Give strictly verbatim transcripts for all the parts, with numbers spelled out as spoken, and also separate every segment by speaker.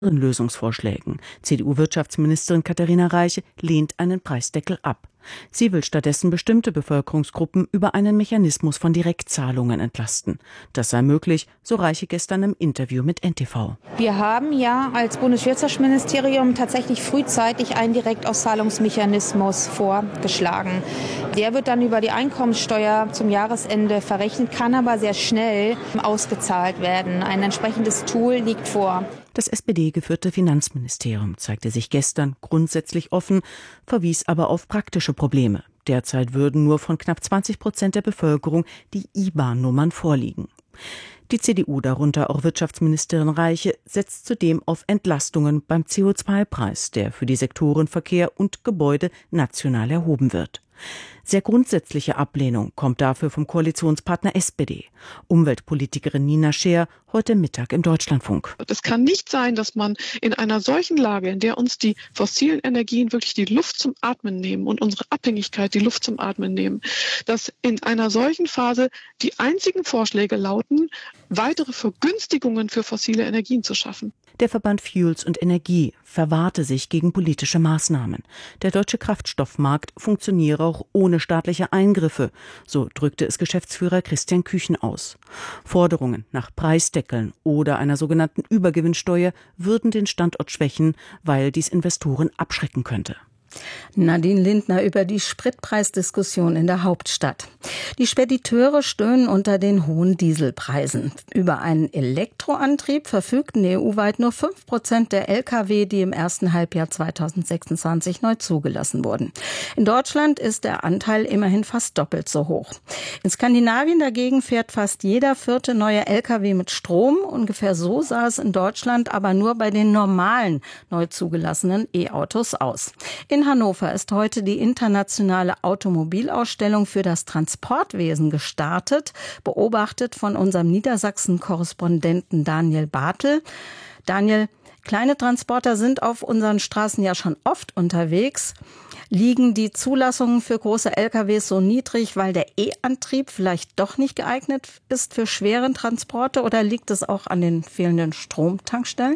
Speaker 1: Lösungsvorschlägen. C D U-Wirtschaftsministerin Katharina Reiche lehnt einen Preisdeckel ab. Sie will stattdessen bestimmte Bevölkerungsgruppen über einen Mechanismus von Direktzahlungen entlasten. Das sei möglich, so Reiche gestern im Interview mit N T V.
Speaker 2: Wir haben ja als Bundeswirtschaftsministerium tatsächlich frühzeitig einen Direktauszahlungsmechanismus vorgeschlagen. Der wird dann über die Einkommensteuer zum Jahresende verrechnet, kann aber sehr schnell ausgezahlt werden. Ein entsprechendes Tool liegt vor.
Speaker 1: Das S P D-geführte Finanzministerium zeigte sich gestern grundsätzlich offen, verwies aber auf praktische Probleme. Derzeit würden nur von knapp zwanzig Prozent der Bevölkerung die I B A N-Nummern vorliegen. Die C D U, darunter auch Wirtschaftsministerin Reiche, setzt zudem auf Entlastungen beim C O zwei Preis, der für die Sektoren Verkehr und Gebäude national erhoben wird. Sehr grundsätzliche Ablehnung kommt dafür vom Koalitionspartner S P D. Umweltpolitikerin Nina Scheer heute Mittag im Deutschlandfunk.
Speaker 3: Es kann nicht sein, dass man in einer solchen Lage, in der uns die fossilen Energien wirklich die Luft zum Atmen nehmen und unsere Abhängigkeit die Luft zum Atmen nehmen, dass in einer solchen Phase die einzigen Vorschläge lauten, weitere Vergünstigungen für fossile Energien zu schaffen.
Speaker 1: Der Verband Fuels und Energie verwahrte sich gegen politische Maßnahmen. Der deutsche Kraftstoffmarkt funktioniere auch ohne staatliche Eingriffe, so drückte es Geschäftsführer Christian Küchen aus. Forderungen nach Preisdeckeln oder einer sogenannten Übergewinnsteuer würden den Standort schwächen, weil dies Investoren abschrecken könnte.
Speaker 4: Nadine Lindner über die Spritpreisdiskussion in der Hauptstadt. Die Spediteure stöhnen unter den hohen Dieselpreisen. Über einen Elektroantrieb verfügten E U-weit nur fünf Prozent der L K W, die im ersten Halbjahr zweitausendsechsundzwanzig neu zugelassen wurden. In Deutschland ist der Anteil immerhin fast doppelt so hoch. In Skandinavien dagegen fährt fast jeder vierte neue L K W mit Strom. Ungefähr so sah es in Deutschland aber nur bei den normalen neu zugelassenen E-Autos aus. In Hannover ist heute die internationale Automobilausstellung für das Transportwesen gestartet, beobachtet von unserem Niedersachsen-Korrespondenten Daniel Bartel. Daniel, kleine Transporter sind auf unseren Straßen ja schon oft unterwegs. Liegen die Zulassungen für große L K Ws so niedrig, weil der E-Antrieb vielleicht doch nicht geeignet ist für schwere Transporte, oder liegt es auch an den fehlenden Stromtankstellen?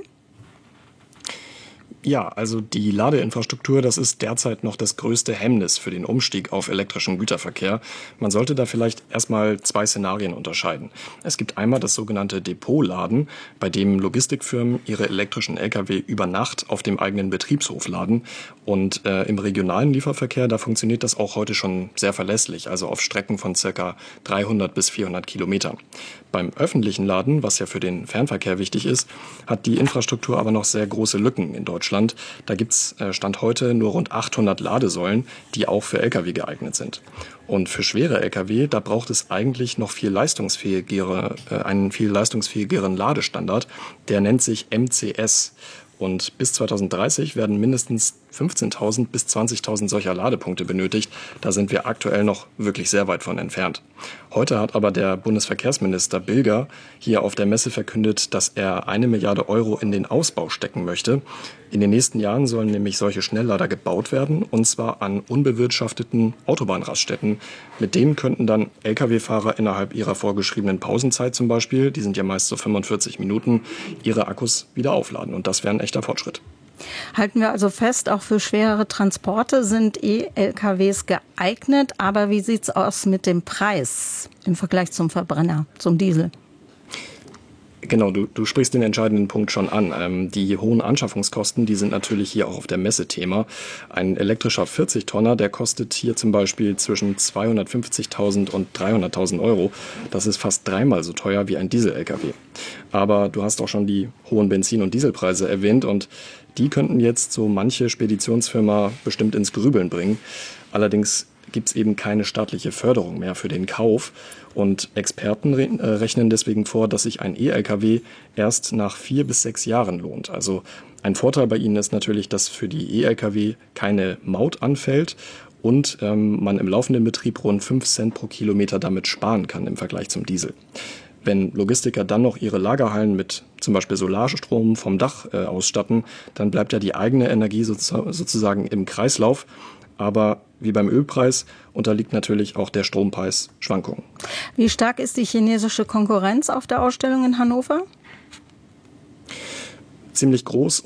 Speaker 5: Ja, also die Ladeinfrastruktur, das ist derzeit noch das größte Hemmnis für den Umstieg auf elektrischen Güterverkehr. Man sollte da vielleicht erstmal zwei Szenarien unterscheiden. Es gibt einmal das sogenannte Depotladen, bei dem Logistikfirmen ihre elektrischen L K W über Nacht auf dem eigenen Betriebshof laden. Und äh, im regionalen Lieferverkehr, da funktioniert das auch heute schon sehr verlässlich, also auf Strecken von circa dreihundert bis vierhundert Kilometern. Beim öffentlichen Laden, was ja für den Fernverkehr wichtig ist, hat die Infrastruktur aber noch sehr große Lücken in Deutschland. Da gibt es äh, Stand heute nur rund achthundert Ladesäulen, die auch für L K W geeignet sind. Und für schwere L K W, da braucht es eigentlich noch viel leistungsfähigere, äh, einen viel leistungsfähigeren Ladestandard. Der nennt sich M C S. Und bis zweitausenddreißig werden mindestens fünfzehntausend bis zwanzigtausend solcher Ladepunkte benötigt. Da sind wir aktuell noch wirklich sehr weit von entfernt. Heute hat aber der Bundesverkehrsminister Bilger hier auf der Messe verkündet, dass er eine Milliarde Euro in den Ausbau stecken möchte. In den nächsten Jahren sollen nämlich solche Schnelllader gebaut werden, und zwar an unbewirtschafteten Autobahnraststätten. Mit denen könnten dann L K W-Fahrer innerhalb ihrer vorgeschriebenen Pausenzeit zum Beispiel, die sind ja meist so fünfundvierzig Minuten, ihre Akkus wieder aufladen. Und das wäre ein echter Fortschritt.
Speaker 4: Halten wir also fest, auch für schwerere Transporte sind E-L K Ws geeignet. Aber wie sieht es aus mit dem Preis im Vergleich zum Verbrenner, zum Diesel?
Speaker 5: Genau, du, du sprichst den entscheidenden Punkt schon an. Ähm, die hohen Anschaffungskosten, die sind natürlich hier auch auf der Messe Thema. Ein elektrischer vierzig Tonner, der kostet hier zum Beispiel zwischen zweihundertfünfzigtausend und dreihunderttausend Euro. Das ist fast dreimal so teuer wie ein Diesel-L K W. Aber du hast auch schon die hohen Benzin- und Dieselpreise erwähnt, und die könnten jetzt so manche Speditionsfirma bestimmt ins Grübeln bringen. Allerdings gibt es eben keine staatliche Förderung mehr für den Kauf. Und Experten re- rechnen deswegen vor, dass sich ein E-L K W erst nach vier bis sechs Jahren lohnt. Also ein Vorteil bei ihnen ist natürlich, dass für die E-L K W keine Maut anfällt und ähm, man im laufenden Betrieb rund fünf Cent pro Kilometer damit sparen kann im Vergleich zum Diesel. Wenn Logistiker dann noch ihre Lagerhallen mit zum Beispiel Solarstrom vom Dach äh, ausstatten, dann bleibt ja die eigene Energie so, sozusagen im Kreislauf. Aber wie beim Ölpreis unterliegt natürlich auch der Strompreis Schwankungen.
Speaker 4: Wie stark ist die chinesische Konkurrenz auf der Ausstellung in Hannover?
Speaker 5: ziemlich groß